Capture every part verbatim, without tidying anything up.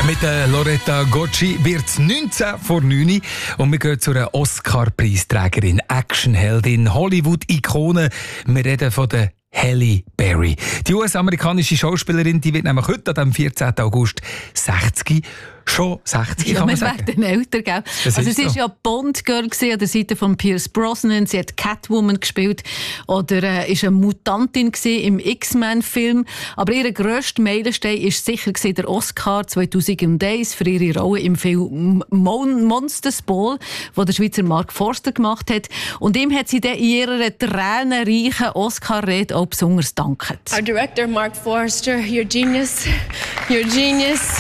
Mit der Loretta Gocci wird es neunzehn vor neun und wir gehen zu einer Oscar-Preisträgerin, Actionheldin, Hollywood-Ikone. Wir reden von der Halle Berry. Die U S-amerikanische Schauspielerin, die wird nämlich heute, am vierzehnten August, sechzig. Schon sechzig, ja, kann man wir sagen. werden älter, gell? Das also ist sie war so. ja Bond-Girl an der Seite von Pierce Brosnan. Sie hat Catwoman gespielt oder äh, ist eine Mutantin im X-Men-Film. Aber ihr grösster Meilenstein war sicher der Oscar zweitausendeins für ihre Rolle im Film Mon- Monsters Ball, den der Schweizer Mark Forster gemacht hat. Und ihm hat sie dann in ihrer tränenreichen Oscar-Rede auch besonders gedankt. Our director, Mark Forster, you're genius. You're genius.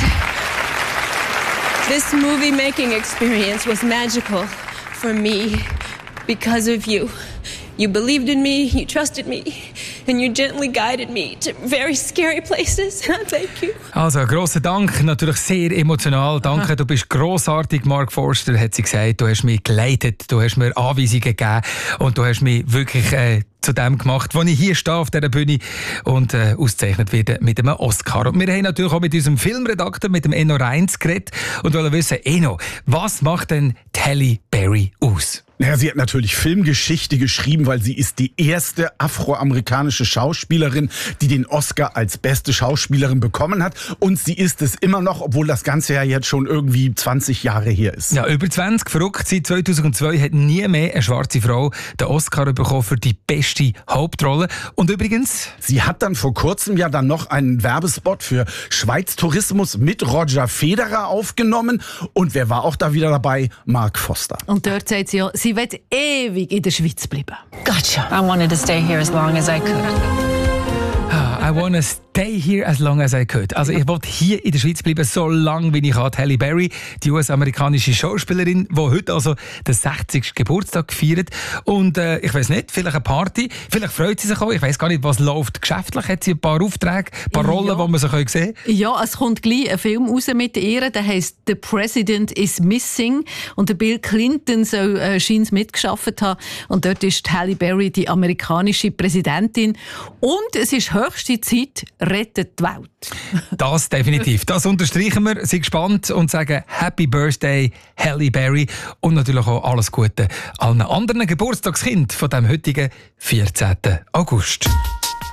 This movie-making experience was magical for me because of you. You believed in me, you trusted me, and you gently guided me to very scary places. Thank you. Also, grosser Dank, natürlich sehr emotional. Danke, Aha. Du bist grossartig, Mark Forster, hat sie gesagt. Du hast mich geleitet, du hast mir Anweisungen gegeben und du hast mich wirklich äh, zu dem gemacht, wo ich hier stehe auf dieser Bühne und äh, ausgezeichnet werde mit einem Oscar. Und wir haben natürlich auch mit unserem Filmredakteur, mit dem Enno Reins, geredet und wollen wissen, Enno, was macht denn die Halle Berry aus? Naja, sie hat natürlich Filmgeschichte geschrieben, weil sie ist die erste afroamerikanische Schauspielerin, die den Oscar als beste Schauspielerin bekommen hat. Und sie ist es immer noch, obwohl das Ganze ja jetzt schon irgendwie zwanzig Jahre her ist. Ja, über zwanzig, verrückt. Seit zweitausendzwei hat nie mehr eine schwarze Frau den Oscar bekommen für die beste Hauptrolle. Und übrigens... Sie hat dann vor kurzem ja dann noch einen Werbespot für Schweiz Tourismus mit Roger Federer aufgenommen. Und wer war auch da wieder dabei? Mark Forster. Und dort sagt sie ja, sie wird ewig in der Schweiz bleiben. Gotcha. I wanted to stay here as long as I could. I want to stay here as long as I could. Also ich wollte hier in der Schweiz bleiben, so lange wie ich kann. Halle Berry, die U S-amerikanische Schauspielerin, die heute also den sechzigsten Geburtstag feiert. Und äh, ich weiss nicht, vielleicht eine Party, vielleicht freut sie sich auch. Ich weiss gar nicht, was läuft geschäftlich. Hat sie ein paar Aufträge, ein paar Rollen, ja. die man so sehen kann? Ja, es kommt gleich ein Film raus mit ihr, der heisst «The President is Missing». Und der Bill Clinton soll äh, scheint mitgearbeitet haben. Und dort ist die Halle Berry die amerikanische Präsidentin. Und es ist höchste Zeit, rettet die Welt. Das definitiv. Das unterstreichen wir. Sind gespannt und sagen Happy Birthday, Halle Berry. Und natürlich auch alles Gute allen anderen Geburtstagskind von dem heutigen vierzehnten August.